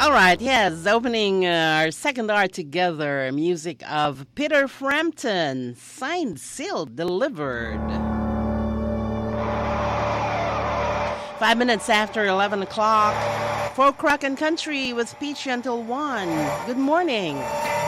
All right, yes, opening our second hour together, music of Peter Frampton, signed, sealed, delivered. 5 minutes after 11 o'clock, folk rock and country with Peach until 1. Good morning.